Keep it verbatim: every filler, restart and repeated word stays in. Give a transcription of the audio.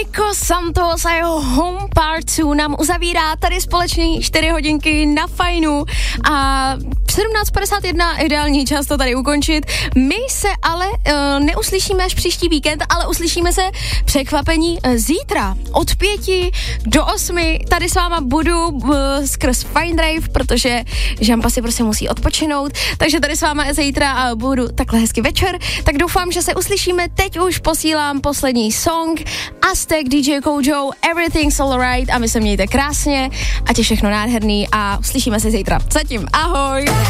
Nico Santos a jeho Home Part dva nám uzavírá tady společně čtyři hodinky na Fajnu a v sedmnáct padesát jedna ideální čas to tady ukončit. My se ale uh, neuslyšíme až příští víkend, ale uslyšíme se překvapení uh, zítra od pěti do osmi. Tady s váma budu uh, skrz Fine Drive, protože Žampa si prostě musí odpočinout, takže tady s váma zítra uh, budu takhle hezky večer, tak doufám, že se uslyšíme. Teď už posílám poslední song Aztek, D J Kojo, Everything's Alright a my se mějte krásně, ať je všechno nádherný a uslyšíme se zítra. Zatím ahoj!